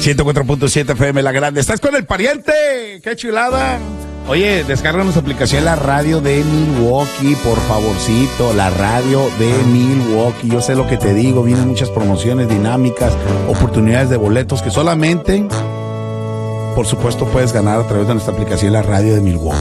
104.7 FM La Grande. ¿Estás con el pariente? ¡Qué chulada! Oye, descarga nuestra aplicación, la radio de Milwaukee, por favorcito, la radio de Milwaukee. Yo sé lo que te digo, vienen muchas promociones, dinámicas, oportunidades de boletos que solamente, por supuesto, puedes ganar a través de nuestra aplicación, la radio de Milwaukee.